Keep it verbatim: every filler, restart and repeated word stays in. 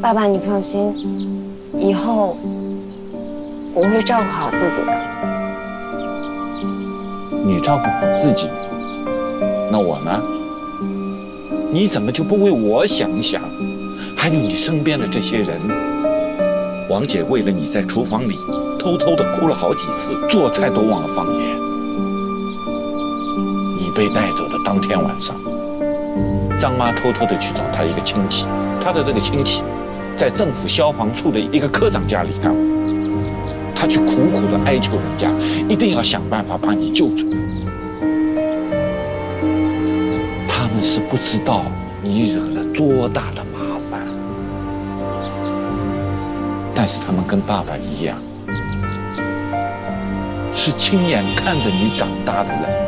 爸爸，你放心，以后我会照顾好自己的。 你照顾好自己，那我呢？你怎么就不为我想想？还有你身边的这些人，王姐为了你在厨房里偷偷的哭了好几次，做菜都忘了放盐。你被带走的当天晚上，张妈偷偷的去找她一个亲戚，她的这个亲戚在政府消防处的一个科长家里干活，她去苦苦的哀求人家，一定要想办法把你救出来。他们是不知道你惹了多大的麻烦，但是他们跟爸爸一样，是亲眼看着你长大的人。